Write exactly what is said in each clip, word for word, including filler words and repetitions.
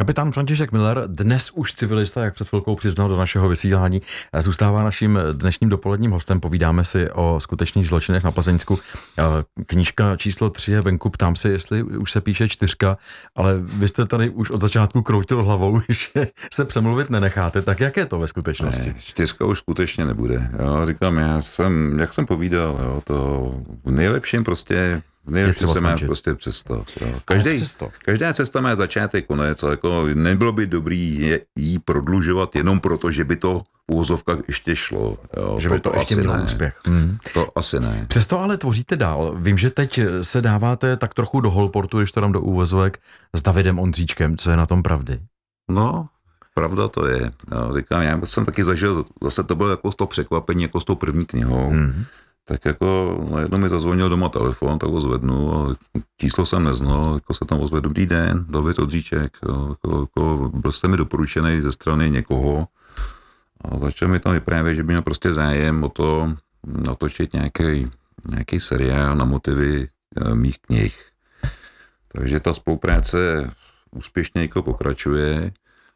Kapitán František Miller, dnes už civilista, jak před chvilkou přiznal do našeho vysílání, zůstává naším dnešním dopoledním hostem. Povídáme si o skutečných zločinech na Plzeňsku. Knížka číslo tři je venku, ptám se, jestli už se píše čtyřka, ale vy jste tady už od začátku kroutil hlavou, že se přemluvit nenecháte. Tak jak je to ve skutečnosti? Ne, čtyřka už skutečně nebude. Jo, říkám, já jsem, jak jsem povídal, jo, to v nejlepším prostě nejlepší se má prostě přestat. Každý, každá cesta má začátek, konec. Jako nebylo by dobrý jí prodlužovat jenom proto, že by to v úvozovkách ještě šlo. Jo. Že by to, to ještě mělo ne. úspěch. Hmm. To asi ne. Přesto ale tvoříte dál. Vím, že teď se dáváte tak trochu do holportu, když to dám do úvozovek, s Davidem Ondříčkem. Co je na tom pravdy? No, pravda to je. No, říkám, já jsem taky zažil, zase to bylo jako z toho překvapení, jako s tou první knihou. Hmm. Tak jako najednou mi zazvonil doma telefon, tak ho zvednu a číslo jsem neznal, jako se tam ozve, dobrý den, David Ondříček, jako, jako, byl jste mi doporučený ze strany někoho a začal mi tam vyprávět, že by měl prostě zájem o to natočit nějaký, nějaký seriál na motivy mých knih. Takže ta spolupráce úspěšně jako pokračuje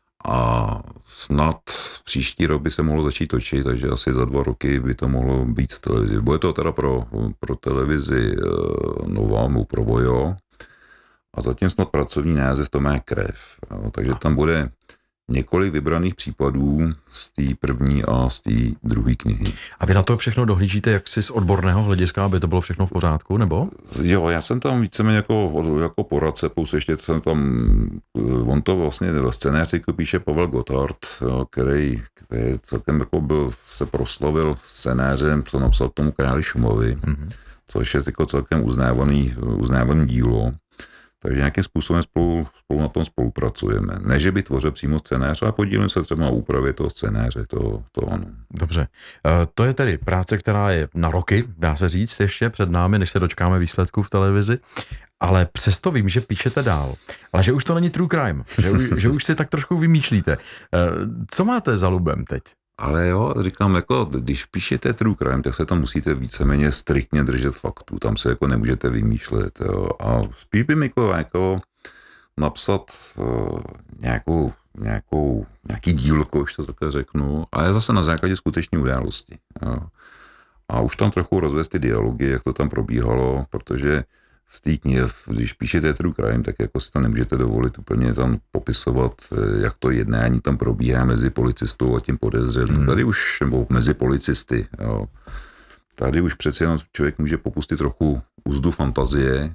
a snad příští rok by se mohlo začít točit, takže asi za dva roky by to mohlo být v televizi. Bude to teda pro, pro televizi uh, Nova, pro Vojo a zatím snad pracovní název to má Krev. Jo, takže tam bude několik vybraných případů z té první a z té druhé knihy. A vy na to všechno dohlížíte jaksi z odborného hlediska, aby to bylo všechno v pořádku, nebo? Jo, já jsem tam víceméně jako, jako poradce, plus ještě jsem tam, on to vlastně ve scénáři píše Pavel Gotthard, který, který celkem jako byl, se proslavil scénářem, co napsal k tomu Králi Šumavy, mm-hmm. což je jako celkem uznávaný, uznávaný dílo. Takže nějakým způsobem spolu, spolu na tom spolupracujeme. Ne, že by tvořil přímo scénář, ale podílím se třeba na úpravě toho scénáře, to, to ano. Dobře. To je tedy práce, která je na roky, dá se říct, ještě před námi, než se dočkáme výsledků v televizi, ale přesto vím, že píšete dál. Ale že už to není true crime, že už, že už si tak trošku vymýšlíte. Co máte za lubem teď? Ale jo, říkám, jako, když píšete true crime, tak se tam musíte víceméně striktně držet faktů, tam se jako nemůžete vymýšlet, jo. A spíš by mi jako, jako napsat uh, nějakou, nějakou, nějaký dílko, už to takhle řeknu, ale zase na základě skutečné události. Jo. A už tam trochu rozvést ty dialogy, jak to tam probíhalo, protože v té knihe, když píšete true crime, tak jako si to nemůžete dovolit úplně tam popisovat, jak to jednání tam probíhá mezi policistou a tím podezřelým. Hmm. Tady už, nebo mezi policisty, jo. Tady už přece jenom člověk může popustit trochu úzdu fantazie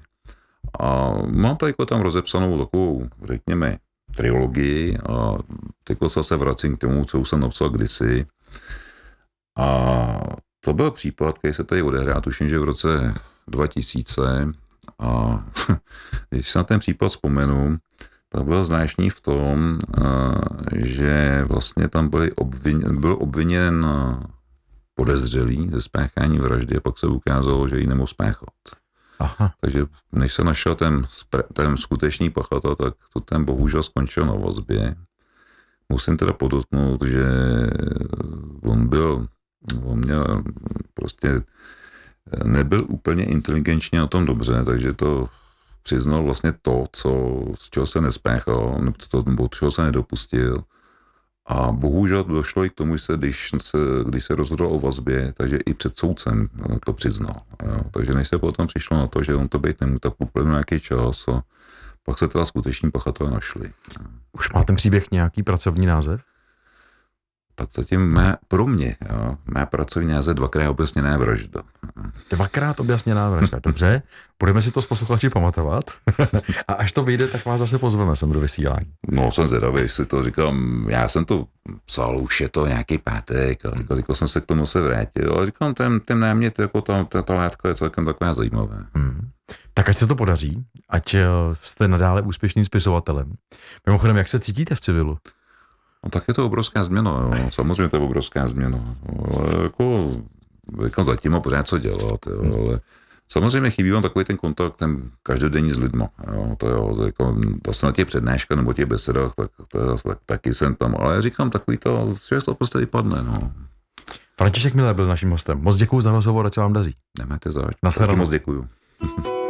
a mám tady jako tam rozepsanou takovou, řekněme, trilogii a teď se vracím k tomu, co už jsem napsal kdysi. A to byl případ, který se tady odehrál, tuším, že v roce dva tisíce. A když se na ten případ vzpomenu, tak byl zvláštní v tom, že vlastně tam byli obvin, byl obviněn podezřelý ze spáchání vraždy a pak se ukázalo, že ji nemohl spáchat. Aha. Takže než se našel ten, ten skutečný pachatel, tak to ten bohužel skončil na vazbě. Musím teda podotknout, že on byl, on měl prostě nebyl úplně inteligenčně na tom dobře, takže to přiznal vlastně to, co, z čeho se nespáchal, nebo čeho se nedopustil. A bohužel došlo i k tomu, že když se, když se rozhodl o vazbě, takže i před soudcem to přiznal. Jo. Takže než se potom přišlo na to, že on to být nemůže, tak uplynul nějaký čas a pak se teda skuteční pachatelé našli. Už má ten příběh nějaký pracovní název? Tak zatím má, pro mě, jo, má pracovní název Dvakrát objasněná vražda. Dvakrát objasněná vražda, dobře. Budeme si to s posluchači pamatovat. A až to vyjde, tak vás zase pozveme sem do vysílání. No, jsem zvědavý, jestli to říkám, já jsem to psal, už je to nějaký pátek, a říkal, říkal jsem se k tomu se vrátil, ale říkám, ten, ten námět, jako ta, ta, ta látka je celkem taková zajímavá. Hmm. Tak ať se to podaří, ať jste nadále úspěšným spisovatelem. Mimochodem, jak se cítíte v civilu? No tak je to obrovská změna, jo. Samozřejmě to je obrovská změna, ale jako, jako zatím má pořád co dělat, jo. Ale samozřejmě chybí vám takový ten kontakt, ten každodenní s lidma, jo. To jo, jako, zase na těch přednáškách nebo těch besedách, tak, to je, tak, taky jsem tam, ale já říkám, takový to, že to prostě vypadne, no. František Miller byl naším hostem. Moc děkuju za rozhovor, ať se vám daří. Nemáte zač. Taky moc děkuju.